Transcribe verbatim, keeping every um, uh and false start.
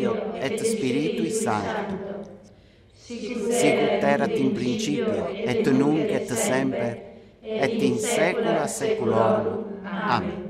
Filio et Spiritui Sancto, sicut erat in principio, et nunc et semper, et in saecula saeculorum. Amen.